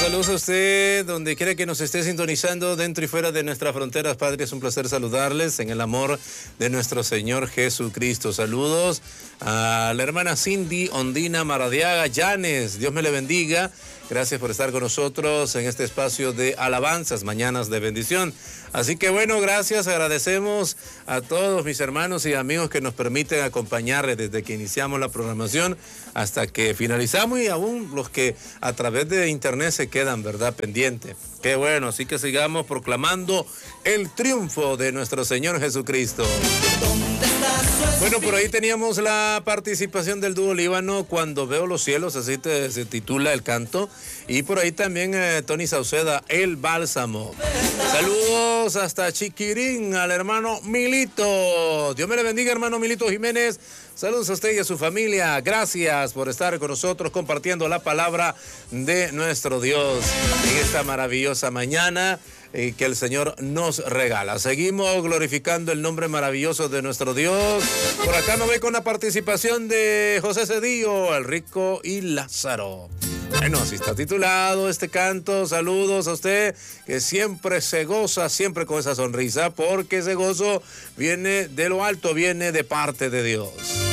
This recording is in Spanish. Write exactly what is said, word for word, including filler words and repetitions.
saludos a usted, donde quiera que nos esté sintonizando, dentro y fuera de nuestras fronteras, Padre, es un placer saludarles en el amor de nuestro Señor Jesucristo. Saludos a la hermana Cindy Ondina Maradiaga Llanes, Dios me le bendiga. Gracias por estar con nosotros en este espacio de alabanzas, mañanas de bendición. Así que bueno, gracias, agradecemos a todos mis hermanos y amigos que nos permiten acompañarles desde que iniciamos la programación hasta que finalizamos, y aún los que a través de internet se quedan, ¿verdad?, pendientes. Qué bueno, así que sigamos proclamando el triunfo de nuestro Señor Jesucristo. Bueno, por ahí teníamos la participación del dúo Líbano, Cuando veo los cielos, así te, se titula el canto. Y por ahí también eh, Tony Sauceda, El Bálsamo. Saludos hasta Chiquirín al hermano Milito. Dios me le bendiga, hermano Milito Jiménez. Saludos a usted y a su familia. Gracias por estar con nosotros compartiendo la palabra de nuestro Dios en esta maravillosa mañana eh, que el Señor nos regala. Seguimos glorificando el nombre maravilloso de nuestro Dios. Por acá me voy con la participación de José Cedillo, El Rico y Lázaro. Bueno, así está titulado este canto. Saludos a usted que siempre se goza, siempre con esa sonrisa, porque ese gozo viene de lo alto, viene de parte de Dios.